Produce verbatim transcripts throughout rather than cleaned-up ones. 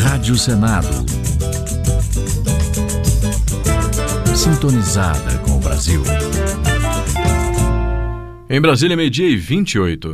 Rádio Senado. Sintonizada com o Brasil. Em Brasília, meio-dia e vinte e oito.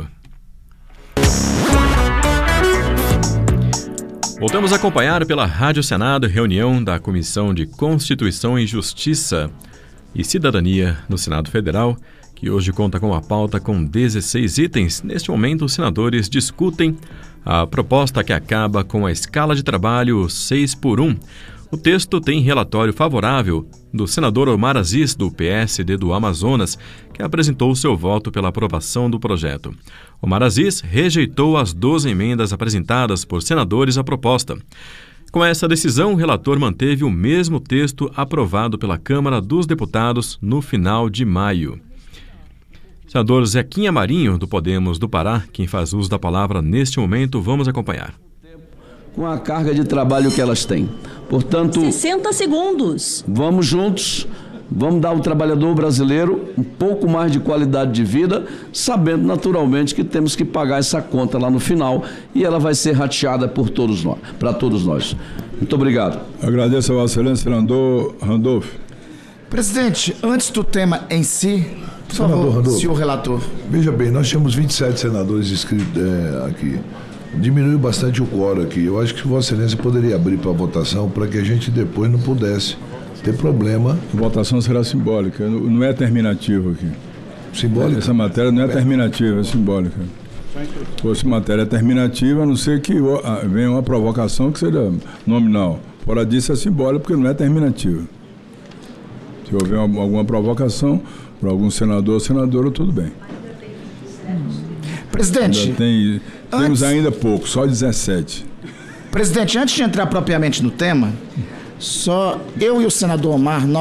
Voltamos a acompanhar pela Rádio Senado reunião da Comissão de Constituição e Justiça e Cidadania no Senado Federal, que hoje conta com a pauta com dezesseis itens. Neste momento, os senadores discutem a proposta que acaba com a escala de trabalho seis por um. O texto tem relatório favorável do senador Omar Aziz, do P S D do Amazonas, que apresentou seu voto pela aprovação do projeto. Omar Aziz rejeitou as doze emendas apresentadas por senadores à proposta. Com essa decisão, o relator manteve o mesmo texto aprovado pela Câmara dos Deputados no final de maio. Senador Zequinha Marinho, do Podemos do Pará, quem faz uso da palavra neste momento, vamos acompanhar. Com a carga de trabalho que elas têm. Portanto, sessenta segundos. Vamos juntos, vamos dar ao trabalhador brasileiro um pouco mais de qualidade de vida, sabendo naturalmente que temos que pagar essa conta lá no final e ela vai ser rateada por todos nós, para todos nós. Muito obrigado. Agradeço a Vossa Excelência, senador Randolph. Presidente, antes do tema em si, por senador favor, Randolph, senhor relator. Veja bem, nós temos vinte e sete senadores inscritos é, aqui. Diminuiu bastante o quórum aqui. Eu acho que Vossa Excelência poderia abrir para votação para que a gente depois não pudesse ter problema. A votação será simbólica, não é terminativa aqui. Simbólica? Essa matéria não é terminativa, é simbólica. Se fosse matéria terminativa, a não ser que venha uma provocação que seja nominal. Fora disso é simbólica porque não é terminativa. Se houver alguma provocação por algum senador ou senadora, tudo bem. Presidente, tem, temos antes, ainda pouco, só dezessete. Presidente, antes de entrar propriamente no tema, só eu e o senador Omar,